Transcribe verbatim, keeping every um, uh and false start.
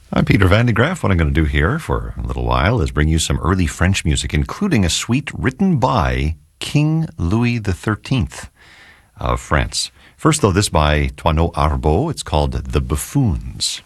I'm Peter Van de Graaff. What I'm going to do here for a little while is bring you some early French music, including a suite written by King Louis the thirteenth of France. First, though, this by Toineau Arbeau. It's called The Buffoons.